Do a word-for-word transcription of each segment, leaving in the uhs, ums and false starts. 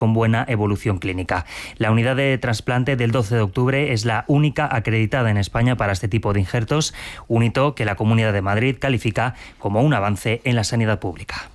con buena evolución clínica. La unidad de trasplante del doce de octubre es la única acreditada en España para este tipo de injertos, un hito que la Comunidad de Madrid califica como un avance en la sanidad pública.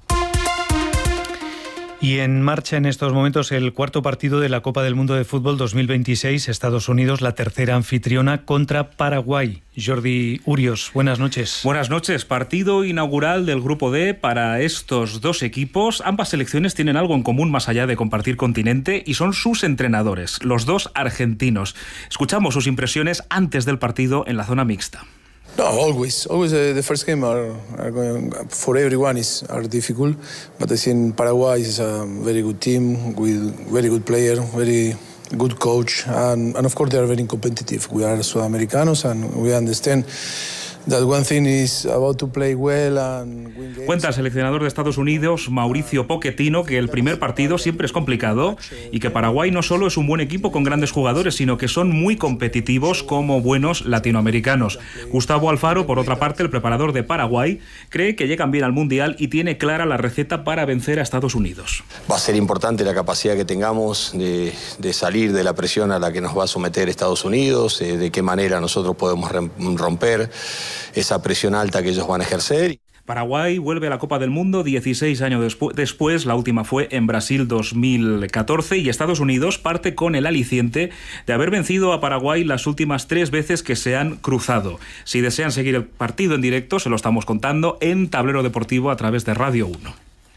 Y en marcha en estos momentos el cuarto partido de la Copa del Mundo de Fútbol dos mil veintiséis, Estados Unidos, la tercera anfitriona contra Paraguay. Jordi Urios, buenas noches. Buenas noches. Partido inaugural del Grupo D para estos dos equipos. Ambas selecciones tienen algo en común más allá de compartir continente y son sus entrenadores, los dos argentinos. Escuchamos sus impresiones antes del partido en la zona mixta. No, always, always uh, the first game are, are going, for everyone is are difficult, but I think Paraguay is a very good team with very good player, very good coach, and, and of course they are very competitive. We are Sudamericanos and we understand that one thing is about to play well and win games. Cuenta el seleccionador de Estados Unidos, Mauricio Pochettino, que el primer partido siempre es complicado y que Paraguay no solo es un buen equipo con grandes jugadores, sino que son muy competitivos como buenos latinoamericanos. Gustavo Alfaro, por otra parte, el preparador de Paraguay, cree que llegan bien al Mundial y tiene clara la receta para vencer a Estados Unidos. Va a ser importante la capacidad que tengamos de, de salir de la presión a la que nos va a someter Estados Unidos, eh, de qué manera nosotros podemos romper esa presión alta que ellos van a ejercer. Paraguay vuelve a la Copa del Mundo dieciséis años despu- después, la última fue en Brasil dos mil catorce, y Estados Unidos parte con el aliciente de haber vencido a Paraguay las últimas tres veces que se han cruzado. Si desean seguir el partido en directo, se lo estamos contando en Tablero Deportivo a través de Radio uno.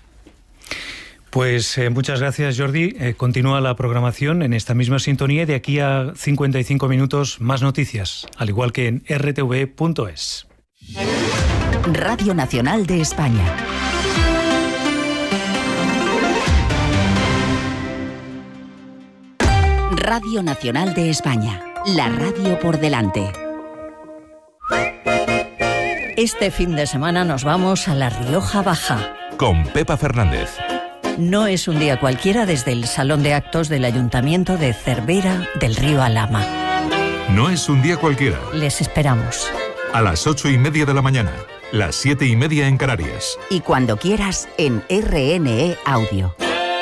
Pues eh, muchas gracias, Jordi. Eh, continúa la programación en esta misma sintonía y de aquí a cincuenta y cinco minutos más noticias, al igual que en r t v punto es. Radio Nacional de España. Radio Nacional de España, la radio por delante. Este fin de semana nos vamos a La Rioja Baja. Con Pepa Fernández. No es un día cualquiera desde el Salón de Actos del Ayuntamiento de Cervera del Río Alhama. No es un día cualquiera. Les esperamos. A las ocho y media de la mañana, las siete y media en Canarias. Y cuando quieras en R N E Audio.